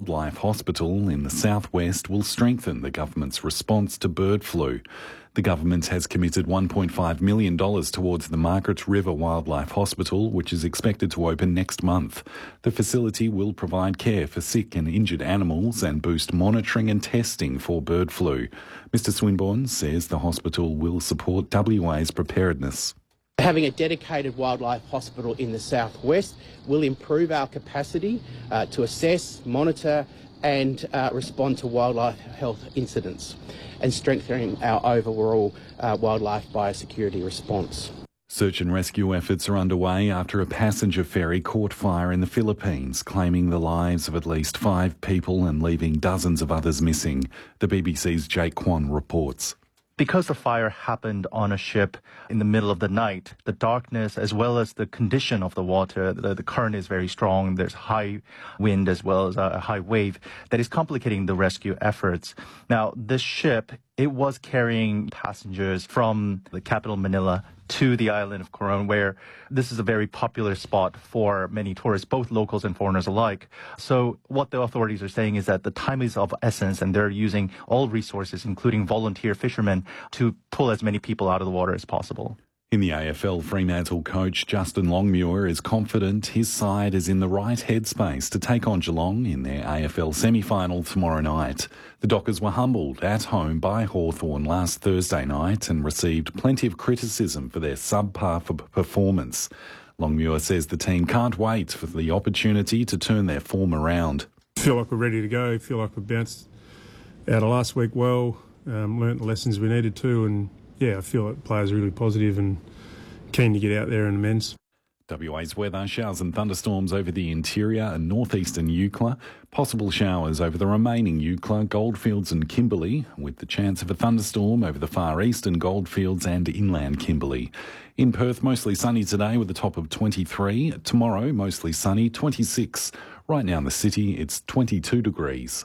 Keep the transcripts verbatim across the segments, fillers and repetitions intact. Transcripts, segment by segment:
Wildlife Hospital in the southwest will strengthen the government's response to bird flu. The government has committed one point five million dollars towards the Margaret River Wildlife Hospital, which is expected to open next month. The facility will provide care for sick and injured animals and boost monitoring and testing for bird flu. Mister Swinburne says the hospital will support W A's preparedness. Having a dedicated wildlife hospital in the southwest will improve our capacity uh, to assess, monitor and uh, respond to wildlife health incidents and strengthening our overall uh, wildlife biosecurity response. Search and rescue efforts are underway after a passenger ferry caught fire in the Philippines, claiming the lives of at least five people and leaving dozens of others missing. The B B C's Jake Kwan reports. Because the fire happened on a ship in the middle of the night, the darkness as well as the condition of the water, the, the current is very strong, there's high wind as well as a high wave that is complicating the rescue efforts. Now, this ship, it was carrying passengers from the capital Manila to the island of Coron, where this is a very popular spot for many tourists, both locals and foreigners alike. So what the authorities are saying is that the time is of essence and they're using all resources, including volunteer fishermen, to pull as many people out of the water as possible. In the A F L, Fremantle coach Justin Longmuir is confident his side is in the right headspace to take on Geelong in their A F L semi-final tomorrow night. The Dockers were humbled at home by Hawthorn last Thursday night and received plenty of criticism for their subpar performance. Longmuir says the team can't wait for the opportunity to turn their form around. I feel like we're ready to go. I feel like we bounced out of last week well, um, learnt the lessons we needed to, and yeah, I feel like players are really positive and keen to get out there and immense. W A's weather, showers and thunderstorms over the interior and northeastern Eucla. Possible showers over the remaining Eucla, Goldfields and Kimberley, with the chance of a thunderstorm over the far eastern Goldfields and inland Kimberley. In Perth, mostly sunny today with a top of twenty-three. Tomorrow, mostly sunny, twenty-six. Right now in the city, it's twenty-two degrees.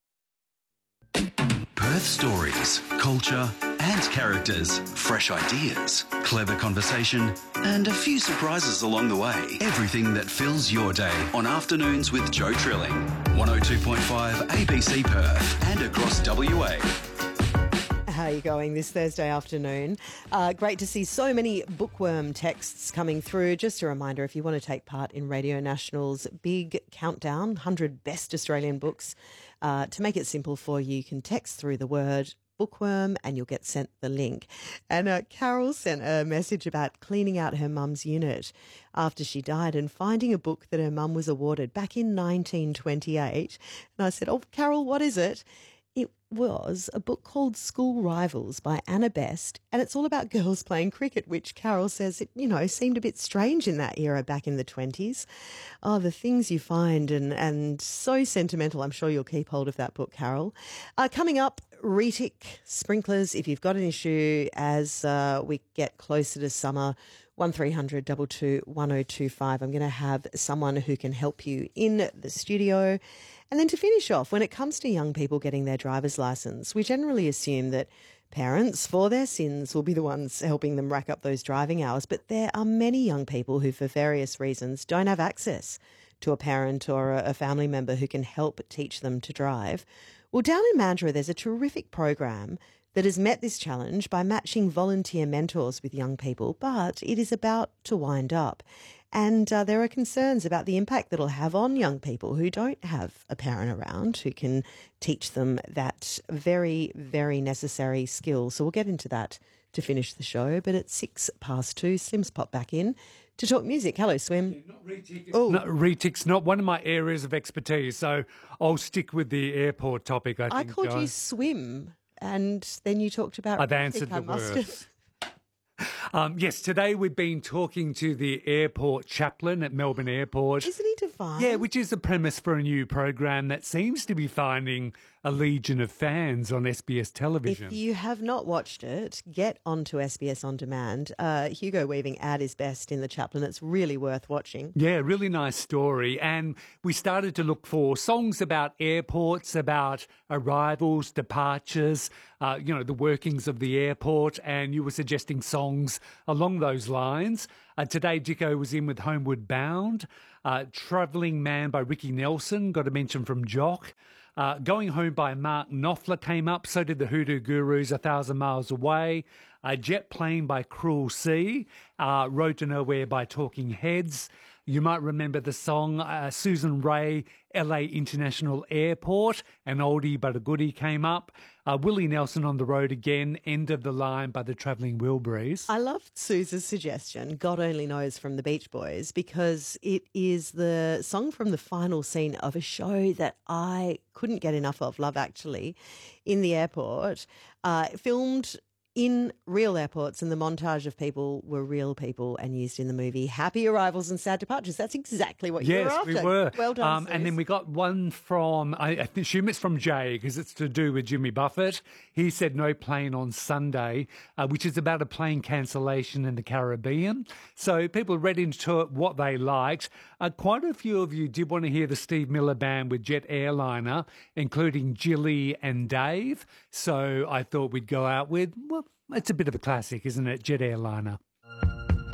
Perth stories, culture and characters, fresh ideas, clever conversation and a few surprises along the way. Everything that fills your day on Afternoons with Joe Trilling. one oh two point five A B C Perth and across W A. How are you going this Thursday afternoon? Uh, great to see so many bookworm texts coming through. Just a reminder, if you want to take part in Radio National's big countdown, one hundred best Australian books, uh, to make it simple for you, you can text through the word bookworm and you'll get sent the link. And uh, Carol sent a message about cleaning out her mum's unit after she died and finding a book that her mum was awarded back in nineteen twenty-eight. And I said, oh, Carol, what is it? It was a book called School Rivals by Anna Best, and it's all about girls playing cricket, which Carol says, it, you know, seemed a bit strange in that era back in the twenties. Oh, the things you find, and, and so sentimental. I'm sure you'll keep hold of that book, Carol. Uh, coming up, Retic sprinklers, if you've got an issue as uh, we get closer to summer, one three hundred two two one oh two five. I'm going to have someone who can help you in the studio. And then to finish off, when it comes to young people getting their driver's licence, we generally assume that parents, for their sins, will be the ones helping them rack up those driving hours. But there are many young people who, for various reasons, don't have access to a parent or a family member who can help teach them to drive. Well, down in Mandurah, there's a terrific program that has met this challenge by matching volunteer mentors with young people, but it is about to wind up. And uh, there are concerns about the impact that it'll have on young people who don't have a parent around who can teach them that very, very necessary skill. So we'll get into that to finish the show. But at six past two, Slim's popped back in to talk music. Hello, Swim. Not Retic. Oh, not Retic's not one of my areas of expertise, so I'll stick with the airport topic. I, I think, called guys. you Swim, and then you talked about. I've answered the word. Um, yes, today we've been talking to the airport chaplain at Melbourne Airport. Isn't he divine? Yeah, which is the premise for a new program that seems to be finding a legion of fans on S B S television. If you have not watched it, get onto S B S On Demand. Uh, Hugo Weaving at his best in The Chaplain. It's really worth watching. Yeah, really nice story. And we started to look for songs about airports, about arrivals, departures, uh, you know, the workings of the airport. And you were suggesting songs songs along those lines. Uh, today, Dicko was in with Homeward Bound. Uh, Travelling Man by Ricky Nelson, got a mention from Jock. Uh, Going Home by Mark Knopfler came up, so did the Hoodoo Gurus, A Thousand Miles Away. Uh, Jet Plane by Cruel Sea. Uh, Road to Nowhere by Talking Heads. You might remember the song uh, Susan Ray, L A International Airport, an oldie but a goodie came up. Uh, Willie Nelson, On the Road Again, End of the Line by the Travelling Wilburys. I loved Suze's suggestion, God Only Knows from the Beach Boys, because it is the song from the final scene of a show that I couldn't get enough of, Love Actually, in the airport, uh, filmed in real airports, and the montage of people were real people and used in the movie Happy Arrivals and Sad Departures. That's exactly what you yes, were after. we were. Well done, um, Suze. And then we got one from, I, I assume it's from Jay, because it's to do with Jimmy Buffett. He said No Plane on Sunday, uh, which is about a plane cancellation in the Caribbean. So people read into it what they liked. Uh, quite a few of you did want to hear the Steve Miller Band with Jet Airliner, including Jilly and Dave. So I thought we'd go out with, well, it's a bit of a classic, isn't it? Jet Airliner.